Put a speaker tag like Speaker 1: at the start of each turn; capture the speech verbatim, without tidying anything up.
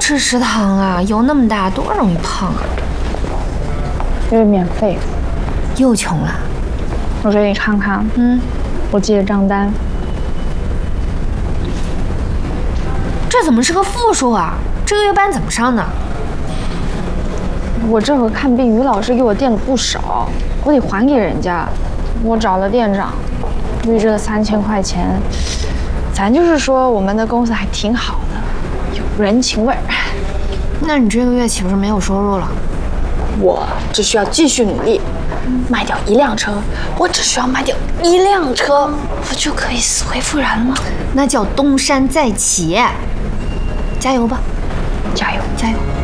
Speaker 1: 吃食堂啊，油那么大，多容易胖啊！
Speaker 2: 因为免费。
Speaker 1: 又穷了。
Speaker 2: 我给你看看，
Speaker 1: 嗯，
Speaker 2: 我记的账单。
Speaker 1: 这怎么是个负数啊？这个月班怎么上的？
Speaker 2: 我这回看病，于老师给我垫了不少，我得还给人家。我找了店长，预支了三千块钱。咱就是说，我们的公司还挺好的，有人情味儿。
Speaker 1: 那你这个月岂不是没有收入了？
Speaker 2: 我只需要继续努力，卖掉一辆车。我只需要卖掉一辆车，我就可以死灰复燃了。
Speaker 1: 那叫东山再起。加油吧，
Speaker 2: 加油，
Speaker 1: 加油！